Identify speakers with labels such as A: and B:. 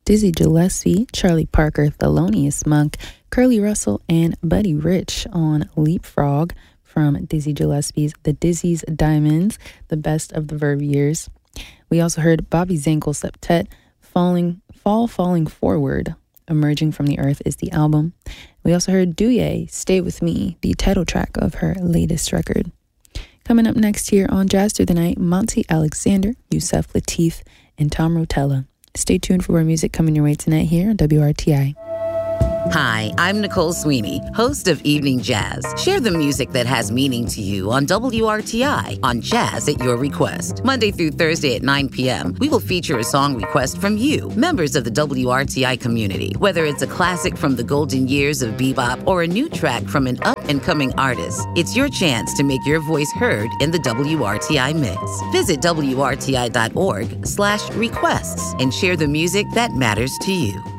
A: Dizzy Gillespie, Charlie Parker, Thelonious Monk, Curly Russell, and Buddy Rich on Leapfrog from Dizzy Gillespie's The Dizzy's Diamonds, the best of the Verve years. We also heard Bobby Zankel Septet, Falling Forward, Emerging from the Earth is the album. We also heard Douye, Stay With Me, the title track of her latest record. Coming up next here on Jazz Through the Night, Monty Alexander, Yusef Lateef, and Tom Rotella. Stay tuned for more music coming your way tonight here on WRTI.
B: Hi, I'm Nicole Sweeney, host of Evening Jazz. Share the music that has meaning to you on WRTI on Jazz at Your Request. Monday through Thursday at 9 p.m., we will feature a song request from you, members of the WRTI community. Whether it's a classic from the golden years of bebop or a new track from an up-and-coming artist, it's your chance to make your voice heard in the WRTI mix. Visit WRTI.org/requests and share the music that matters to you.